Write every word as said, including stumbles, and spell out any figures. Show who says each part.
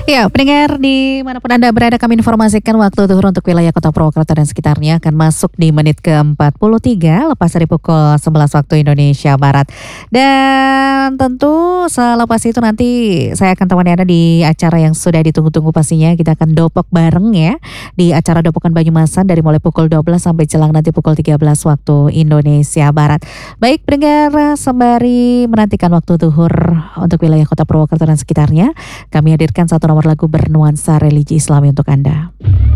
Speaker 1: Ya, pendengar dimanapun Anda berada, kami informasikan waktu zuhur untuk wilayah Kota Purwokerto dan sekitarnya akan masuk di menit ke empat puluh tiga lepas dari pukul sebelas waktu Indonesia Barat. Dan tentu selepas itu nanti saya akan temani Anda di acara yang sudah ditunggu-tunggu pastinya. Kita akan dopok bareng ya di acara Dopokan Banyumasan dari mulai pukul dua belas sampai jelang nanti pukul tiga belas waktu Indonesia Barat. Baik pendengar, sembari menantikan waktu zuhur untuk wilayah Kota Purwokerto dan sekitarnya, kami hadirkan satu nomor lagu bernuansa religi Islami untuk Anda.